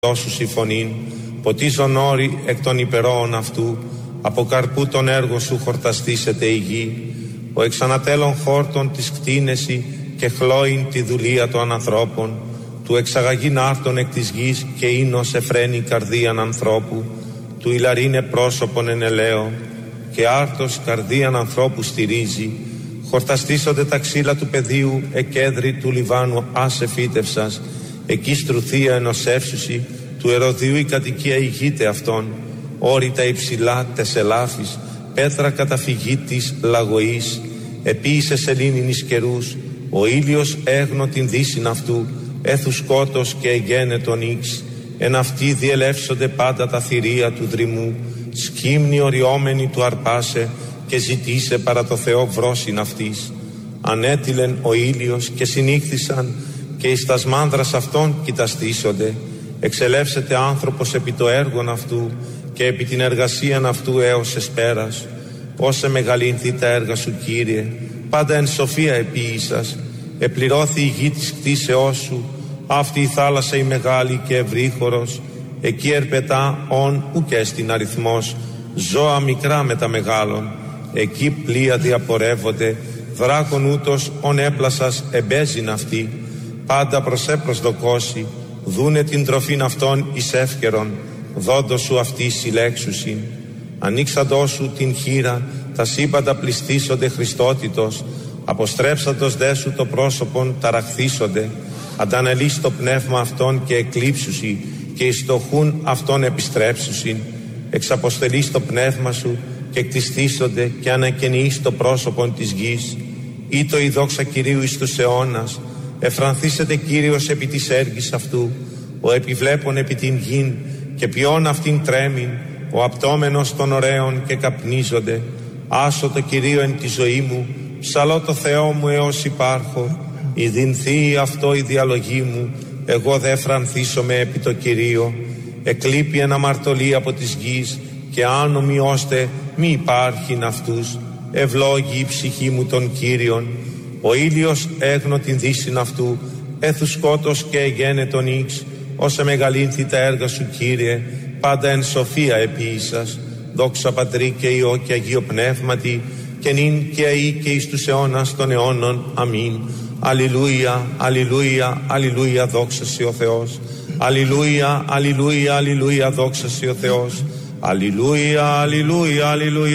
σου συμφωνήν, ποτίζον όρη εκ των υπερώων αυτού, από καρπού των έργων σου χορταστήσεται η γη, ο εξανατέλων χόρτων της κτίνεση και χλώην τη δουλεία των ανθρώπων, του εξαγαγήν άρτων εκ της γης και ίνος εφραίνει καρδίαν ανθρώπου, του ηλαρίνε πρόσωπον εν ελαίο, και άρτος καρδίαν ανθρώπου στηρίζει, χορταστήσονται τα ξύλα του πεδίου, εκέδρη του Λιβάνου άσε φύτευσας, εκεί στρουθία ενωσεύσουσι, του Εροδίου η κατοικία ηγείται αυτών, όρητα υψηλά τεσελάφης, πέτρα καταφυγή της λαγωής, επίησε σελήνην εις καιρούς, ο ήλιος έγνω την δύσιν αυτού, έθου σκότος και εγένε τον ίξ, εν αυτοί διελεύσονται πάντα τα θηρία του δρυμού, σκύμνη οριόμενη του αρπάσε και ζητήσε παρά το Θεό βρόσιν αυτής. Ανέτειλεν ο ήλιος και συνήχθησαν και εις τας μάνδρας αυτών κοιταστήσονται, εξελεύσεται άνθρωπος επί το έργον αυτού και επί την εργασίαν αυτού έως εσπέρας. Όσε μεγαλύνθη τα έργα σου, Κύριε, πάντα εν σοφία επίησας, επληρώθη η γη της κτίσεώς σου, αυτή η θάλασσα η μεγάλη και ευρύχωρος, εκεί ερπετά ον ουκ έστιν αριθμός, ζώα μικρά με τα μεγάλων, εκεί πλοία διαπορεύονται, δράκον ούτως ον έπλασας εμπέζειν αυτή, πάντα προσδοκώσει, δούνε την τροφήν αυτών εις εύκαιρον, δόντο σου αυτή συλλέξουσιν. Ανοίξαντό σου την χείρα, τα σύμπαντα πληστήσονται Χριστότητος, αποστρέψαντος δε σου το πρόσωπον ταραχθήσονται, αντανελείς το πνεύμα αυτών και εκλείψουσι, και εις το χούν αυτών επιστρέψουσιν, εξαποστελείς το πνεύμα σου και κτιστήσονται και ανακαινείς το πρόσωπον της γης. Ήτο η δόξα Κυρίου εις τους αιώνας, εφρανθήσεται Κύριος επί της έργης αυτού, ο επιβλέπων επί την γην και ποιόν αυτήν τρέμην, ο απτόμενος των ωραίων και καπνίζονται. Άσω το Κυρίο εν τη ζωή μου, ψαλώ το Θεό μου έως υπάρχω, ιδυνθεί αυτό η διαλογή μου, εγώ δε φρανθήσομαι επί το Κυρίο. Εκλείπει εν αμαρτωλή από της γης και άνομοι ώστε μη υπάρχειν αυτούς, ευλόγη η ψυχή μου των Κύριων. Ο ήλιος έγνω την δύσιν αυτού, έθου σκότος και εγένε τον ίξ, όσε μεγαλύνθη τα έργα σου, Κύριε, πάντα εν σοφία επίησας. Δόξα Πατρί και Υιό και Αγίο Πνεύματι, και νυν και αεί και εις τους αιώνας των αιώνων. Αμήν. Αλληλούια, αλληλούια, αλληλούια, δόξα σοι ο Θεός. Αλληλούια, αλληλούια, αλληλούια, δόξα σοι ο Θεός. Αλληλούια, αλληλούια, αλληλούια.